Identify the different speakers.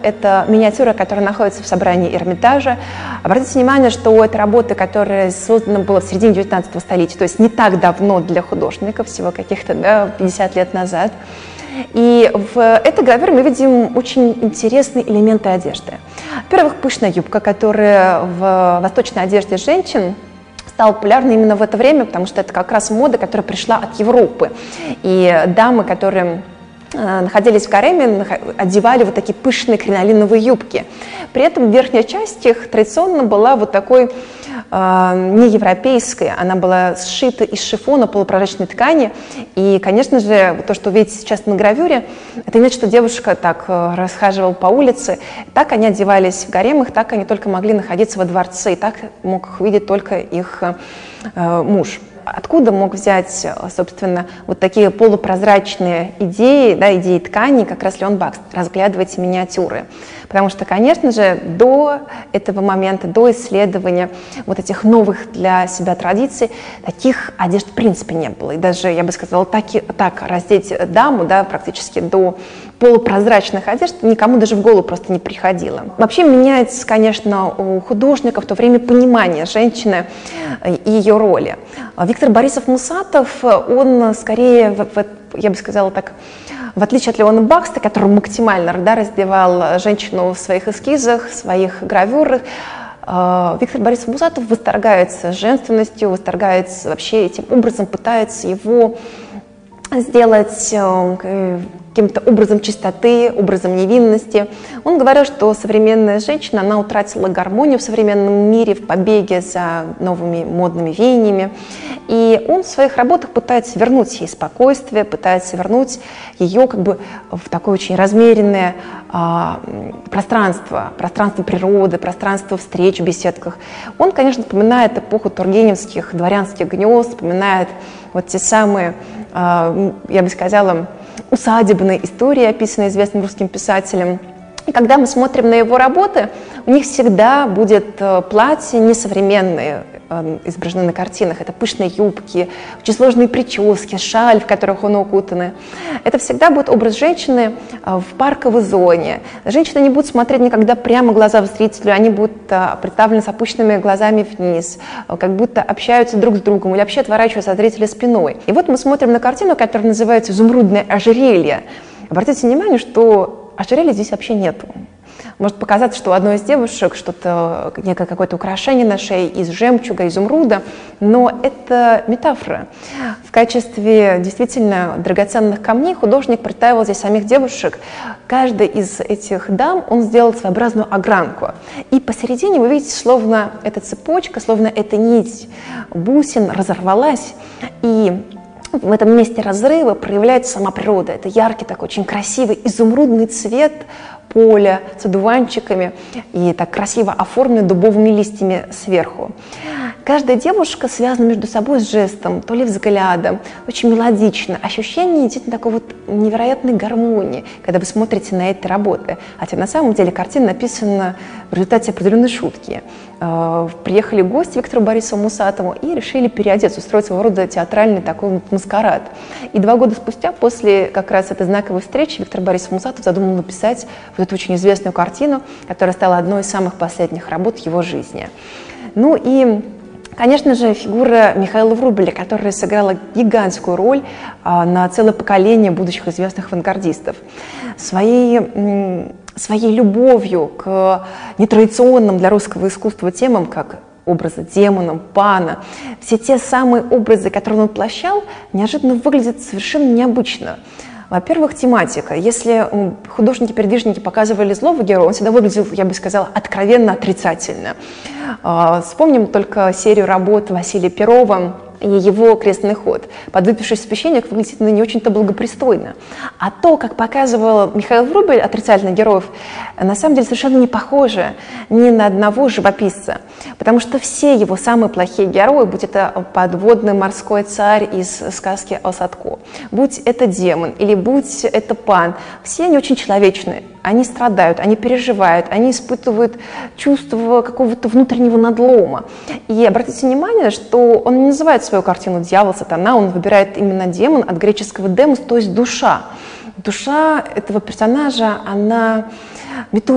Speaker 1: Это миниатюра, которая находится в собрании Эрмитажа. Обратите внимание, что это работа, которая создана была в середине 19 столетия, то есть не так давно для художников, всего каких-то 50 лет назад. И в этой гравюре мы видим очень интересные элементы одежды. Во-первых, пышная юбка, которая в восточной одежде женщин стала популярна именно в это время, потому что это как раз мода, которая пришла от Европы. И дамы, которые находились в гареме, одевали вот такие пышные кринолиновые юбки. При этом верхняя часть их традиционно была вот такой неевропейской. Она была сшита из шифона полупрозрачной ткани. И, конечно же, то, что вы видите сейчас на гравюре, это не значит, что девушка так расхаживала по улице. Так они одевались в гаремах, так они только могли находиться во дворце. И так мог их видеть только их муж. Откуда мог взять, собственно, вот такие полупрозрачные идеи, идеи ткани, как раз Леон Бакст, разглядывать миниатюры? Потому что, конечно же, до этого момента, до исследования вот этих новых для себя традиций, таких одежд в принципе не было. И даже, я бы сказала, так раздеть даму, практически до полупрозрачных одежд никому даже в голову просто не приходило. Вообще меняется, конечно, у художника в то время понимание женщины и ее роли. Виктор Борисов Мусатов, он скорее, я бы сказала так, в отличие от Леона Бакста, который максимально раздевал женщину в своих эскизах, в своих гравюрах, Виктор Борисов Мусатов восторгается женственностью, восторгается вообще этим образом, пытается его сделать каким-то образом чистоты, образом невинности. Он говорил, что современная женщина, она утратила гармонию в современном мире, в побеге за новыми модными веяниями. И он в своих работах пытается вернуть ей спокойствие, пытается вернуть ее в такое очень размеренное пространство природы, пространство встреч в беседках. Он, конечно, вспоминает эпоху тургеневских дворянских гнезд, вспоминает вот те самые, я бы сказала, усадебные истории, описанные известным русским писателем. И когда мы смотрим на его работы, у них всегда будет платья несовременные, изображены на картинах. Это пышные юбки, очень сложные прически, шаль, в которых он укутаны. Это всегда будет образ женщины в парковой зоне. Женщины не будут смотреть никогда прямо в глаза зрителю, они будут представлены с опущенными глазами вниз, как будто общаются друг с другом или вообще отворачиваются от зрителя спиной. И вот мы смотрим на картину, которая называется «Изумрудное ожерелье». Обратите внимание, что ожерелья здесь вообще нету. Может показаться, что у одной из девушек что-то, некое какое-то украшение на шее из жемчуга, изумруда, но это метафора. В качестве действительно драгоценных камней художник представил здесь самих девушек. Каждая из этих дам он сделал своеобразную огранку. И посередине вы видите, словно эта цепочка, словно эта нить бусин разорвалась, и в этом месте разрыва проявляется сама природа. Это яркий, такой очень красивый изумрудный цвет поля с одуванчиками и так красиво оформлен дубовыми листьями сверху. Каждая девушка связана между собой с жестом, то ли взглядом, очень мелодично. Ощущение действительно такой вот невероятной гармонии, когда вы смотрите на эти работы. Хотя на самом деле картина написана в результате определенной шутки. Приехали гости Виктору Борисову Мусатову и решили переодеться, устроить своего рода театральный такой маскарад. И 2 года спустя, после как раз этой знаковой встречи, Виктор Борисов Мусатов задумал написать вот эту очень известную картину, которая стала одной из самых последних работ его жизни. Ну и, конечно же, фигура Михаила Врубеля, которая сыграла гигантскую роль на целое поколение будущих известных авангардистов. Своей любовью к нетрадиционным для русского искусства темам, как образы демона, пана, все те самые образы, которые он воплощал, неожиданно выглядят совершенно необычно. Во-первых, тематика. Если художники-передвижники показывали злого героя, он всегда выглядел, я бы сказала, откровенно отрицательно. Вспомним только серию работ Василия Перова и его «Крестный ход». Подвыпивший священник выглядит не очень-то благопристойно. А то, как показывал Михаил Врубель отрицательных героев, на самом деле совершенно не похоже ни на одного живописца. Потому что все его самые плохие герои, будь это подводный морской царь из сказки о Садко, будь это демон или будь это пан, все они очень человечные. Они страдают, они переживают, они испытывают чувство какого-то внутреннего надлома. И обратите внимание, что он не называет свою картину «Дьявол, сатана», он выбирает именно демон от греческого «демос», то есть душа. Душа этого персонажа, она